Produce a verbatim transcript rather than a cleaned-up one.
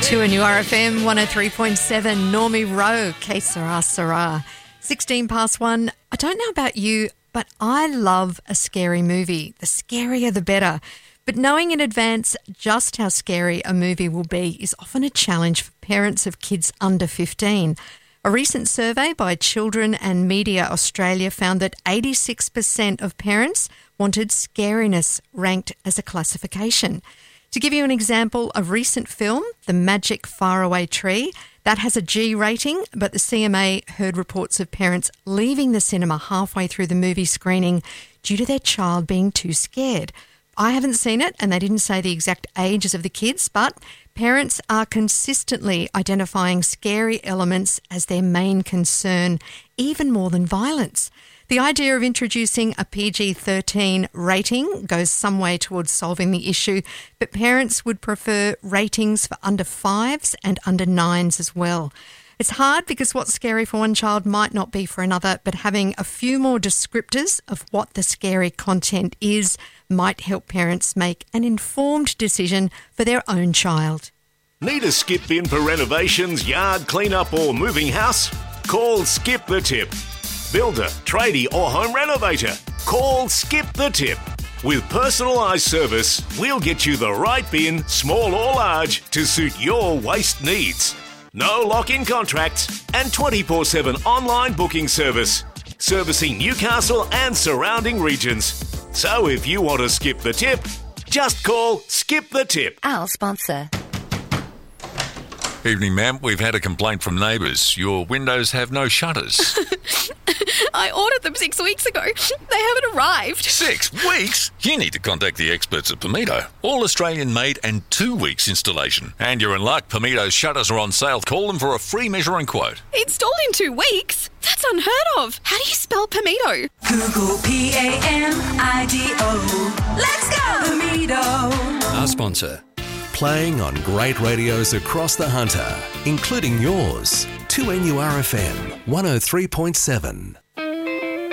two and you R F M one oh three point seven, Normie Rowe, Que Sera Sera. sixteen past one. I don't know about you, but I love a scary movie. The scarier the better. But knowing in advance just how scary a movie will be is often a challenge for parents of kids under fifteen. A recent survey by Children and Media Australia found that eighty-six percent of parents wanted scariness ranked as a classification. To give you an example, a recent film, The Magic Faraway Tree, that has a G rating, but the C M A heard reports of parents leaving the cinema halfway through the movie screening due to their child being too scared. I haven't seen it, and they didn't say the exact ages of the kids, but parents are consistently identifying scary elements as their main concern, even more than violence. The idea of introducing a P G thirteen rating goes some way towards solving the issue, but parents would prefer ratings for under fives and under nines as well. It's hard because what's scary for one child might not be for another, but having a few more descriptors of what the scary content is might help parents make an informed decision for their own child. Need a skip in for renovations, yard clean-up or moving house? Call Skip the Tip. Builder, tradie or home renovator, call Skip the Tip. With personalised service, we'll get you the right bin, small or large, to suit your waste needs. No lock-in contracts and twenty-four seven online booking service, servicing Newcastle and surrounding regions. So if you want to skip the tip, just call Skip the Tip. Our sponsor. Evening, ma'am. We've had a complaint from neighbours. Your windows have no shutters. I ordered them six weeks ago. They haven't arrived. Six weeks? You need to contact the experts at Pomito. All Australian made and two weeks installation. And you're in luck. Pomito's shutters are on sale. Call them for a free measuring quote. Installed in two weeks? That's unheard of. How do you spell Pomito? Google P A M I D O. Let's go, Pomito. Our sponsor. Playing on great radios across the Hunter, including yours. two N U R F M one oh three point seven.